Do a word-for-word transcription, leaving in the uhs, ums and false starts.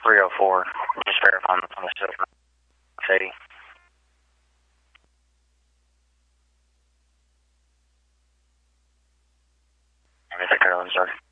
three oh four. Just verifying the on the system. eighty. I guess I care, sorry.